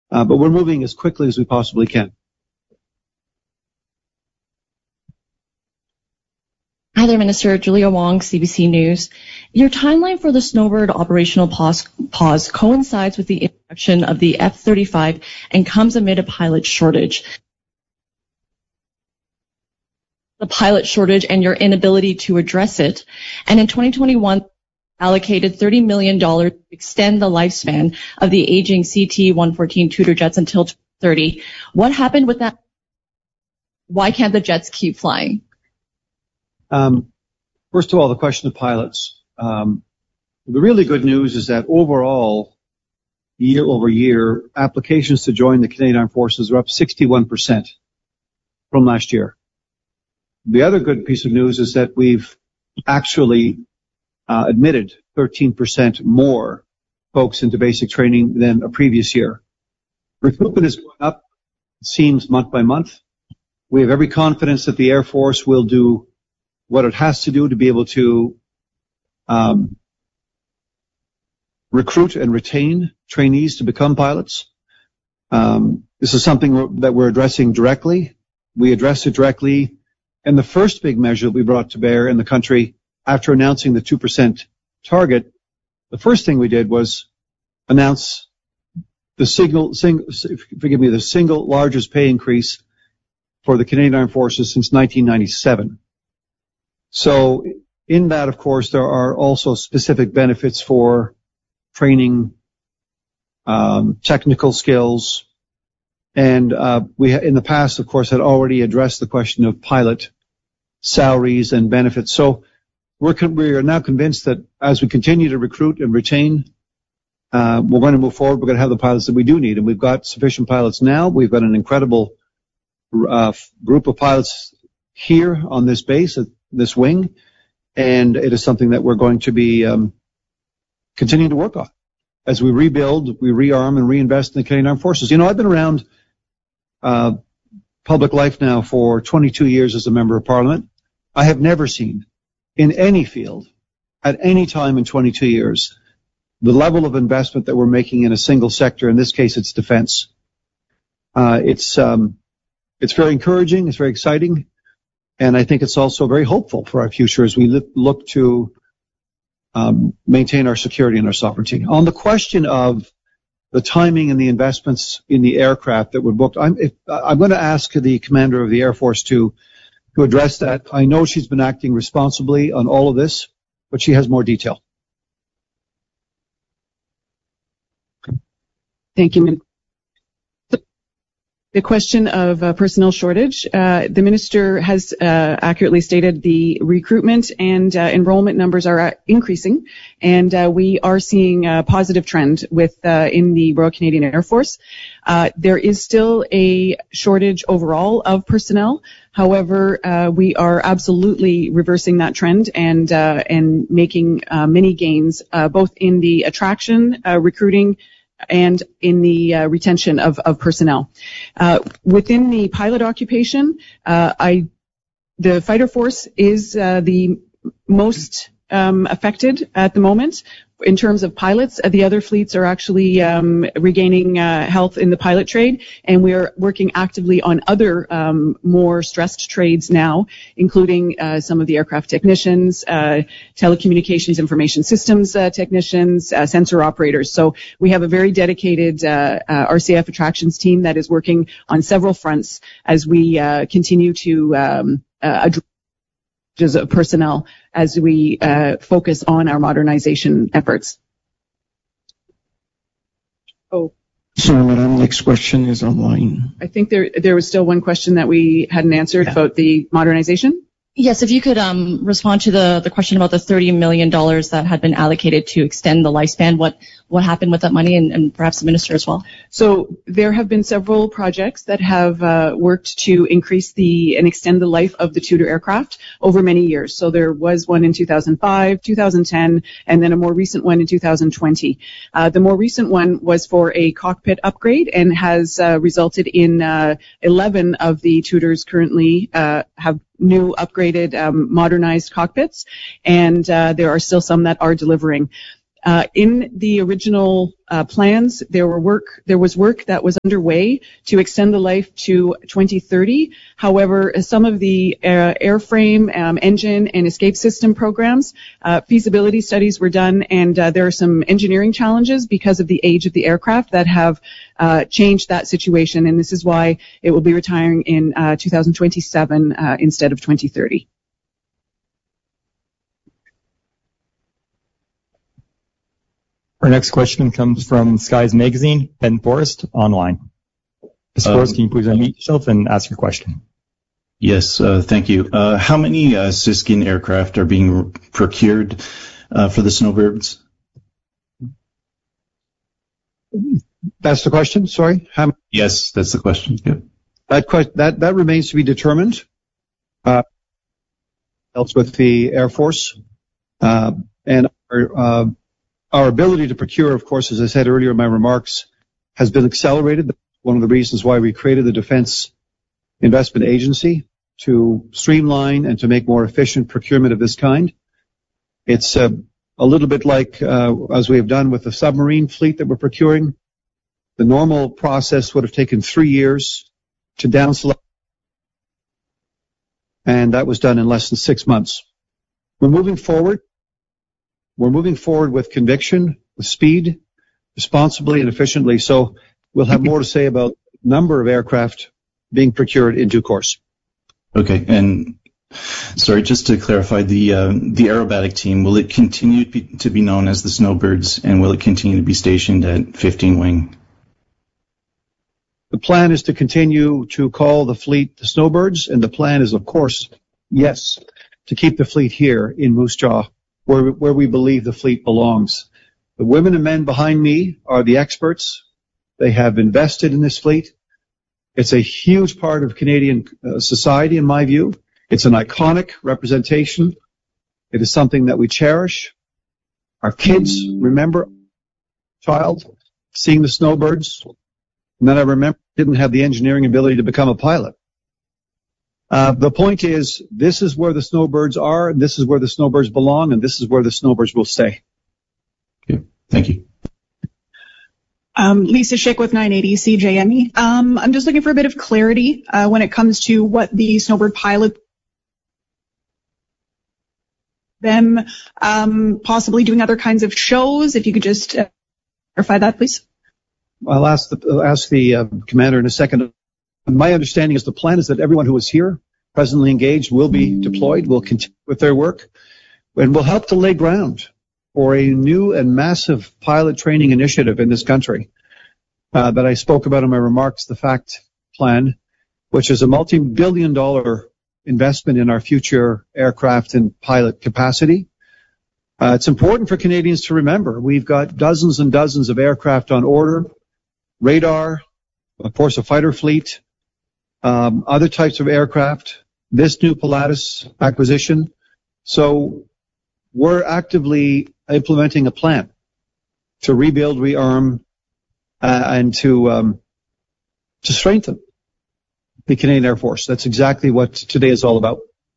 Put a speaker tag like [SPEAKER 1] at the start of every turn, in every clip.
[SPEAKER 1] But we're moving as quickly as we possibly can.
[SPEAKER 2] Hi there, Minister. Julia Wong, CBC News. Your timeline for the Snowbird operational pause coincides with the introduction of the F-35 and comes amid a pilot shortage. The pilot shortage and your inability to address it. And in 2021, allocated $30 million to extend the lifespan of the aging CT-114 Tudor jets until 2030. What happened with that? Why can't the jets keep flying?
[SPEAKER 1] First of all, the question of pilots. The really good news is that overall, year over year, applications to join the Canadian Armed Forces are up 61% from last year. The other good piece of news is that we've actually admitted 13% more folks into basic training than a previous year. Recruitment is going up, it seems, month by month. We have every confidence that the Air Force will do what it has to do to be able to recruit and retain trainees to become pilots. This is something that we're addressing directly. We addressed it directly. And the first big measure that we brought to bear in the country after announcing the 2% target, the first thing we did was announce the single largest pay increase for the Canadian Armed Forces since 1997. So in that, of course, there are also specific benefits for training, technical skills, and we in the past, of course, had already addressed the question of pilot salaries and benefits. So we are now convinced that as we continue to recruit and retain, we're going to move forward. We're going to have the pilots that we do need, and we've got sufficient pilots now. We've got an incredible group of pilots here on this base, this wing, and it is something that we're going to be continuing to work on as we rebuild, we rearm, and reinvest in the Canadian Armed Forces. You know, I've been around public life now for 22 years as a member of Parliament. I have never seen in any field at any time in 22 years the level of investment that we're making in a single sector. In this case, it's defense. It's very encouraging. It's very exciting. And I think it's also very hopeful for our future as we look to maintain our security and our sovereignty. On the question of the timing and the investments in the aircraft that were booked, I'm going to ask the commander of the Air Force to address that. I know she's been acting responsibly on all of this, but she has more detail.
[SPEAKER 3] Thank you. The question of personnel shortage, the minister has accurately stated the recruitment and enrollment numbers are increasing, and we are seeing a positive trend in the Royal Canadian Air Force. There is still a shortage overall of personnel. However, we are absolutely reversing that trend and making many gains both in the attraction, recruiting, and in the retention of personnel. Within the pilot occupation, the fighter force is the most affected at the moment. In terms of pilots, the other fleets are actually regaining health in the pilot trade, and we are working actively on other more stressed trades now, including some of the aircraft technicians, telecommunications information systems technicians, sensor operators. So we have a very dedicated RCF attractions team that is working on several fronts as we continue to address of personnel as we focus on our modernization efforts. Oh.
[SPEAKER 4] So, Madam, next question is online.
[SPEAKER 3] I think there was still one question that we hadn't answered about the modernization.
[SPEAKER 2] Yes, if you could respond to the question about the $30 million that had been allocated to extend the lifespan. What happened with that money, and perhaps the minister as well?
[SPEAKER 3] So there have been several projects that have worked to increase and extend the life of the Tudor aircraft over many years. So there was one in 2005, 2010, and then a more recent one in 2020. The more recent one was for a cockpit upgrade and has resulted in 11 of the Tudors currently have new upgraded modernized cockpits, and there are still some that are delivering. In the original plans, there was work that was underway to extend the life to 2030. However, some of the airframe, engine, and escape system programs, feasibility studies were done, and there are some engineering challenges because of the age of the aircraft that have changed that situation, and this is why it will be retiring in 2027 instead of 2030.
[SPEAKER 5] Our next question comes from Skies Magazine, Ben Forrest, online. Mr. Forrest, can you please unmute yourself and ask your question?
[SPEAKER 6] Yes, thank you. How many Siskin aircraft are being procured for the Snowbirds?
[SPEAKER 1] That's the question? Sorry?
[SPEAKER 6] Yes, that's the question. Yep.
[SPEAKER 1] That remains to be determined. Else with the Air Force. And our ability to procure, of course, as I said earlier in my remarks, has been accelerated. That's one of the reasons why we created the Defense Investment Agency, to streamline and to make more efficient procurement of this kind. It's a little bit like, as we have done with the submarine fleet that we're procuring. The normal process would have taken 3 years to down select, and that was done in less than 6 months. We're moving forward. We're moving forward with conviction, with speed, responsibly and efficiently. So we'll have more to say about the number of aircraft being procured in due course.
[SPEAKER 6] Okay, and sorry, just to clarify, the aerobatic team, will it continue to be known as the Snowbirds, and will it continue to be stationed at 15 Wing?
[SPEAKER 1] The plan is to continue to call the fleet the Snowbirds, and the plan is, of course, yes, to keep the fleet here in Moose Jaw, where we believe the fleet belongs. The women and men behind me are the experts. They have invested in this fleet. It's a huge part of Canadian society, in my view. It's an iconic representation. It is something that we cherish. Our kids remember child seeing the Snowbirds, and then I remember didn't have the engineering ability to become a pilot. The point is, this is where the Snowbirds are, and this is where the Snowbirds belong, and this is where the Snowbirds will stay.
[SPEAKER 6] Okay. Thank you.
[SPEAKER 7] Lisa Schick with 980 CJME. I'm just looking for a bit of clarity when it comes to what the Snowbird pilot, them possibly doing other kinds of shows. If you could just clarify that, please.
[SPEAKER 1] I'll ask the commander in a second. My understanding is the plan is that everyone who is here, presently engaged, will be deployed, will continue with their work, and will help to lay ground for a new and massive pilot training initiative in this country that I spoke about in my remarks, the FACT plan, which is a multi-billion-dollar investment in our future aircraft and pilot capacity. It's important for Canadians to remember we've got dozens and dozens of aircraft on order, radar, of course a fighter fleet, other types of aircraft, this new Pilatus acquisition. So we're actively implementing a plan to rebuild, rearm, and to strengthen the Canadian Air Force. That's exactly what today is all about.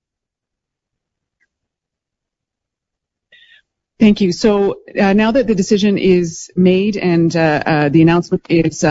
[SPEAKER 3] Thank you. So now that the decision is made and the announcement is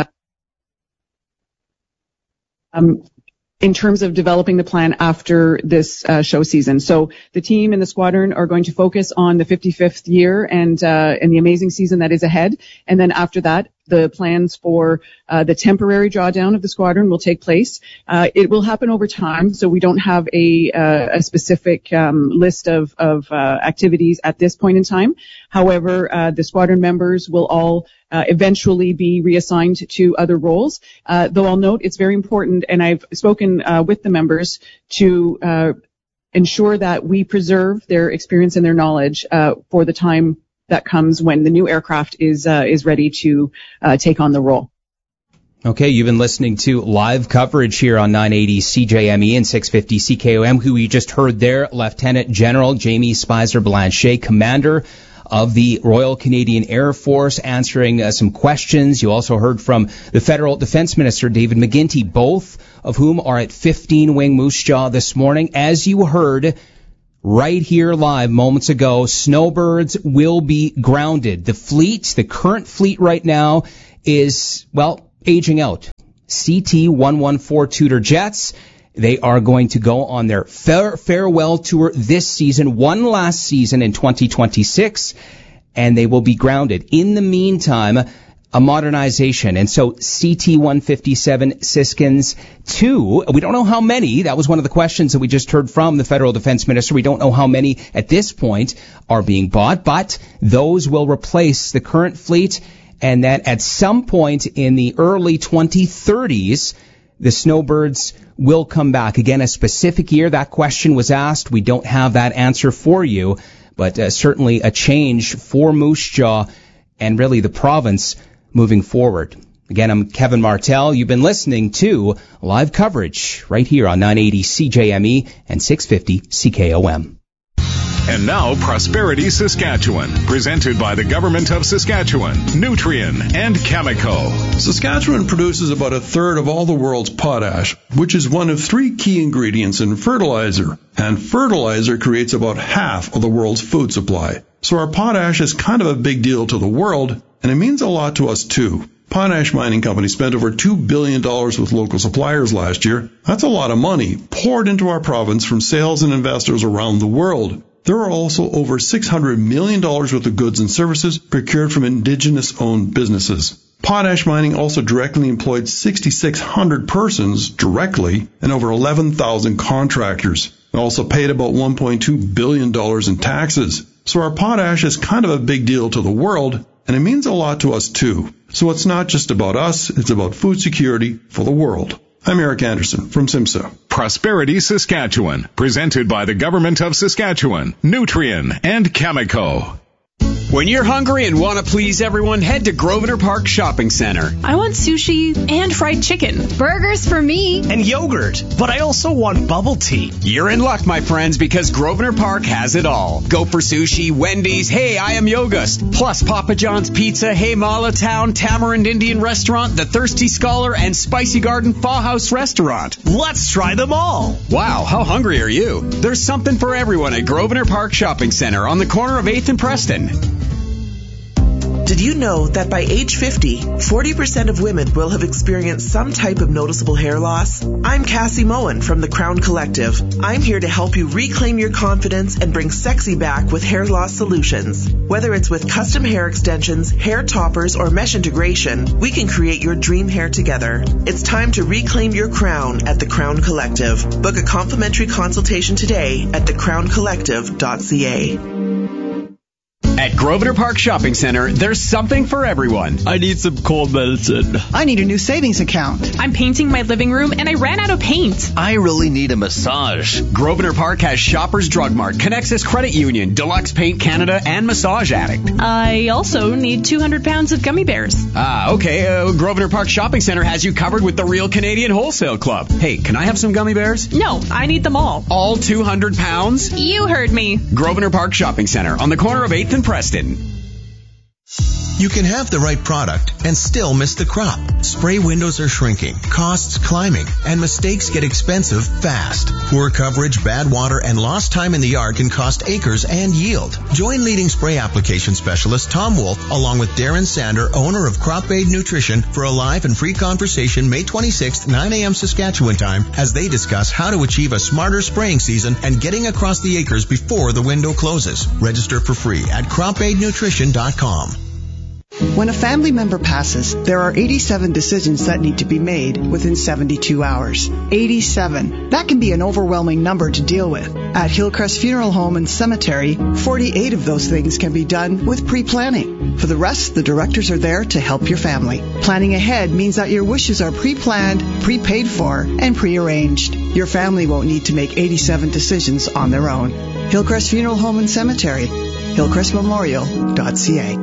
[SPEAKER 3] in terms of developing the plan after this show season. So the team and the squadron are going to focus on the 55th year and the amazing season that is ahead. And then after that, the plans for the temporary drawdown of the squadron will take place. It will happen over time, so we don't have a specific list of activities at this point in time. However, the squadron members will all eventually be reassigned to other roles. Though I'll note it's very important, and I've spoken with the members to ensure that we preserve their experience and their knowledge for the time that comes when the new aircraft is ready to take on the role.
[SPEAKER 8] Okay, you've been listening to live coverage here on 980 CJME and 650 CKOM. Who you just heard there, Lieutenant General Jamie Spicer-Blanchet, Commander of the Royal Canadian Air Force, answering some questions. You also heard from the Federal Defense Minister, David McGuinty, both of whom are at 15 Wing Moose Jaw this morning. As you heard, right here live moments ago. Snowbirds will be grounded. The current fleet right now is, aging out. CT-114 Tudor jets. They are going to go on their farewell tour this season, one last season in 2026, and they will be grounded. In the meantime, a modernization. And so CT-157 Siskins 2, we don't know how many. That was one of the questions that we just heard from the federal defense minister. We don't know how many at this point are being bought, but those will replace the current fleet, and that at some point in the early 2030s, the Snowbirds will come back. Again, a specific year that question was asked. We don't have that answer for you, but certainly a change for Moose Jaw and really the province moving forward. Again, I'm Kevin Martell. You've been listening to live coverage right here on 980 CJME and 650 CKOM.
[SPEAKER 9] And now, Prosperity Saskatchewan, presented by the Government of Saskatchewan, Nutrien, and Cameco.
[SPEAKER 10] Saskatchewan produces about a third of all the world's potash, which is one of 3 key ingredients in fertilizer. And fertilizer creates about half of the world's food supply. So our potash is kind of a big deal to the world, and it means a lot to us too. Potash Mining Company spent over $2 billion with local suppliers last year. That's a lot of money poured into our province from sales and investors around the world. There are also over $600 million worth of goods and services procured from Indigenous-owned businesses. Potash Mining also directly employed 6,600 persons directly and over 11,000 contractors. It also paid about $1.2 billion in taxes. So our potash is kind of a big deal to the world, and it means a lot to us too. So it's not just about us, it's about food security for the world. I'm Eric Anderson from SIMSA.
[SPEAKER 9] Prosperity Saskatchewan, presented by the Government of Saskatchewan, Nutrien, and Cameco.
[SPEAKER 11] When you're hungry and want to please everyone, head to Grosvenor Park Shopping Center.
[SPEAKER 12] I want sushi and fried chicken.
[SPEAKER 13] Burgers for me.
[SPEAKER 14] And yogurt. But I also want bubble tea.
[SPEAKER 11] You're in luck, my friends, because Grosvenor Park has it all. Go for sushi, Wendy's, Hey, I Am Yogust. Plus Papa John's Pizza, Hey Mala Town, Tamarind Indian Restaurant, The Thirsty Scholar, and Spicy Garden Pho House Restaurant.
[SPEAKER 14] Let's try them all.
[SPEAKER 11] Wow, how hungry are you? There's something for everyone at Grosvenor Park Shopping Center on the corner of 8th and Preston.
[SPEAKER 15] Did you know that by age 50, 40% of women will have experienced some type of noticeable hair loss? I'm Cassie Moen from the Crown Collective. I'm here to help you reclaim your confidence and bring sexy back with hair loss solutions. Whether it's with custom hair extensions, hair toppers, or mesh integration, we can create your dream hair together. It's time to reclaim your crown at the Crown Collective. Book a complimentary consultation today at thecrowncollective.ca.
[SPEAKER 11] At Grosvenor Park Shopping Center, there's something for everyone.
[SPEAKER 16] I need some cold medicine.
[SPEAKER 17] I need a new savings account.
[SPEAKER 12] I'm painting my living room and I ran out of paint.
[SPEAKER 16] I really need a massage.
[SPEAKER 11] Grosvenor Park has Shoppers Drug Mart, Connexus Credit Union, Deluxe Paint Canada, and Massage Addict.
[SPEAKER 12] I also need 200 pounds of gummy bears.
[SPEAKER 11] Okay. Grosvenor Park Shopping Center has you covered with the Real Canadian Wholesale Club. Hey, can I have some gummy bears?
[SPEAKER 12] No, I need them all.
[SPEAKER 11] All 200 pounds?
[SPEAKER 12] You heard me.
[SPEAKER 11] Grosvenor Park Shopping Center on the corner of 8th and Preston.
[SPEAKER 18] You can have the right product and still miss the crop. Spray windows are shrinking, costs climbing, and mistakes get expensive fast. Poor coverage, bad water, and lost time in the yard can cost acres and yield. Join leading spray application specialist Tom Wolf along with Darren Sander, owner of Crop Aid Nutrition, for a live and free conversation May 26th, 9 a.m. Saskatchewan time, as they discuss how to achieve a smarter spraying season and getting across the acres before the window closes. Register for free at cropaidnutrition.com.
[SPEAKER 17] When a family member passes, there are 87 decisions that need to be made within 72 hours. 87. That can be an overwhelming number to deal with. At Hillcrest Funeral Home and Cemetery, 48 of those things can be done with pre-planning. For the rest, the directors are there to help your family. Planning ahead means that your wishes are pre-planned, pre-paid for, and pre-arranged. Your family won't need to make 87 decisions on their own. Hillcrest Funeral Home and Cemetery, hillcrestmemorial.ca.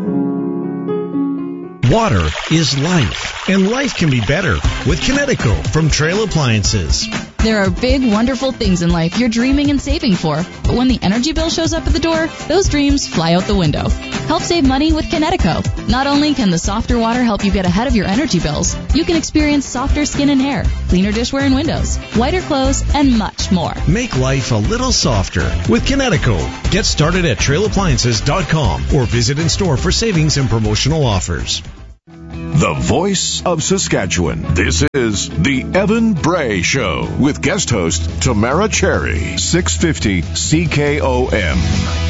[SPEAKER 19] Water is life, and life can be better with Kinetico from Trail Appliances.
[SPEAKER 20] There are big, wonderful things in life you're dreaming and saving for, but when the energy bill shows up at the door, those dreams fly out the window. Help save money with Kinetico. Not only can the softer water help you get ahead of your energy bills, you can experience softer skin and hair, cleaner dishware and windows, whiter clothes, and much more.
[SPEAKER 19] Make life a little softer with Kinetico. Get started at trailappliances.com or visit in store for savings and promotional offers.
[SPEAKER 9] The voice of Saskatchewan. This is the Evan Bray Show with guest host Tamara Cherry, 650 CKOM.